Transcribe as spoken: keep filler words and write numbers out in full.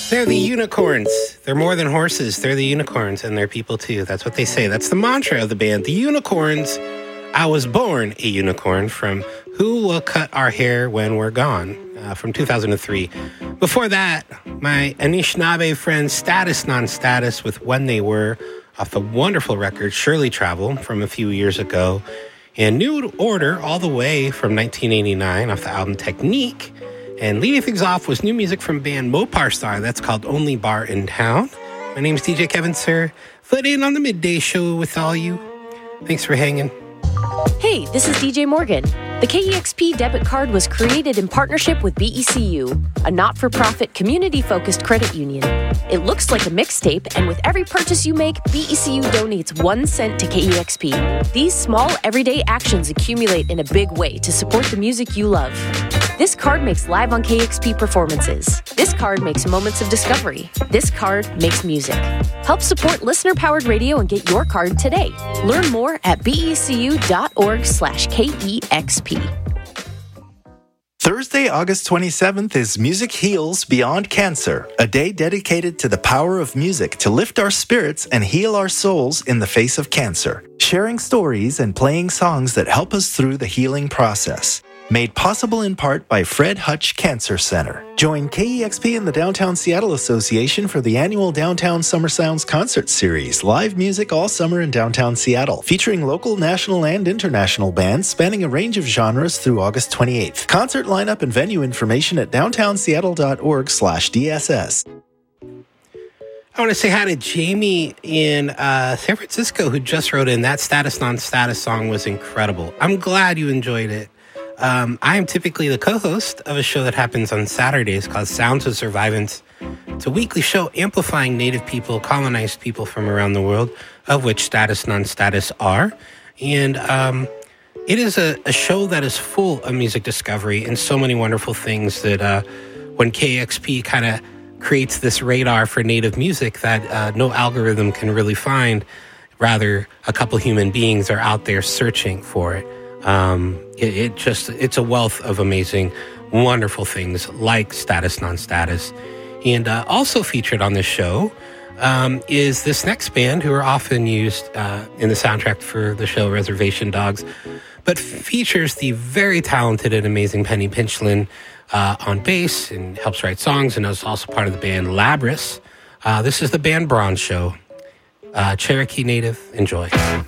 They're the unicorns. They're more than horses. They're the unicorns, and they're people too. That's what they say. That's the mantra of the band. The Unicorns. I was born a unicorn from Who Will Cut Our Hair When We're Gone uh, from two thousand three. Before that, my Anishinaabe friends Status Non-Status with When They Were off the wonderful record Surely Travel from a few years ago. And New Order all the way from nineteen eighty-nine off the album Technique. And leading things off was new music from band Mopar Star. That's called Only Bar in Town. My name's D J Kevin Sir. Foot in on the midday show with all you. Thanks for hanging. Hey, this is D J Morgan. The K E X P debit card was created in partnership with B E C U, a not-for-profit, community-focused credit union. It looks like a mixtape, and with every purchase you make, B E C U donates one cent to K E X P. These small, everyday actions accumulate in a big way to support the music you love. This card makes Live on K E X P performances. This card makes Moments of Discovery. This card makes music. Help support listener-powered radio and get your card today. Learn more at becu.org slash KEXP. Thursday, August twenty-seventh is Music Heals Beyond Cancer, a day dedicated to the power of music to lift our spirits and heal our souls in the face of cancer, sharing stories and playing songs that help us through the healing process. Made possible in part by Fred Hutch Cancer Center. Join K E X P and the Downtown Seattle Association for the annual Downtown Summer Sounds Concert Series. Live music all summer in downtown Seattle, featuring local, national, and international bands spanning a range of genres through August twenty-eighth. Concert lineup and venue information at downtownseattle.org slash DSS. I want to say hi to Jamie in uh, San Francisco who just wrote in. That Status Non-Status song was incredible. I'm glad you enjoyed it. Um, I am typically the co-host of a show that happens on Saturdays called Sounds of Survivance. It's a weekly show amplifying Native people, colonized people from around the world, of which Status Non-Status are. And um, it is a, a show that is full of music discovery and so many wonderful things that uh, when K X P kind of creates this radar for Native music that uh, no algorithm can really find, rather a couple human beings are out there searching for it. Um, it, it just, it's a wealth of amazing, wonderful things like Status Non-Status. And uh, also featured on this show um, is this next band who are often used uh, in the soundtrack for the show Reservation Dogs, but features the very talented and amazing Penny Pinchlin uh, on bass and helps write songs and is also part of the band Labris. Uh, this is the band Bronze Show. Uh, Cherokee Native, enjoy.